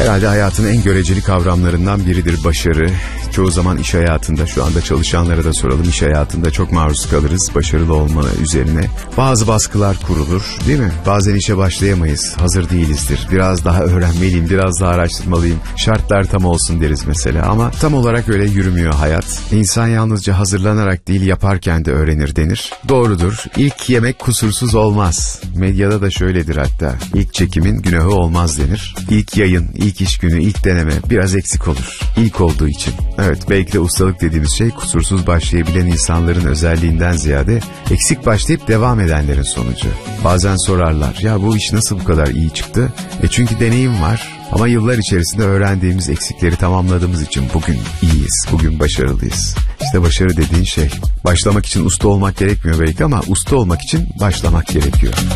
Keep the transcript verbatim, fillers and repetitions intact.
Herhalde hayatın en göreceli kavramlarından biridir başarı. Çoğu zaman iş hayatında, şu anda çalışanlara da soralım, iş hayatında çok maruz kalırız başarılı olma üzerine. Bazı baskılar kurulur, değil mi? Bazen işe başlayamayız, hazır değilizdir. Biraz daha öğrenmeliyim, biraz daha araştırmalıyım. Şartlar tam olsun deriz mesela, ama tam olarak öyle yürümüyor hayat. İnsan yalnızca hazırlanarak değil, yaparken de öğrenir denir. Doğrudur. İlk yemek kusursuz olmaz. Medyada da şöyledir hatta. İlk çekimin günahı olmaz denir. İlk yayın, ilk iş günü, ilk deneme biraz eksik olur. İlk olduğu için. Evet, belki de ustalık dediğimiz şey kusursuz başlayabilen insanların özelliğinden ziyade eksik başlayıp devam edenlerin sonucu. Bazen sorarlar, ya bu iş nasıl bu kadar iyi çıktı? E çünkü deneyim var. Ama yıllar içerisinde öğrendiğimiz eksikleri tamamladığımız için bugün iyiyiz, bugün başarılıyız. İşte başarı dediğin şey. Başlamak için usta olmak gerekmiyor belki, ama usta olmak için başlamak gerekiyor.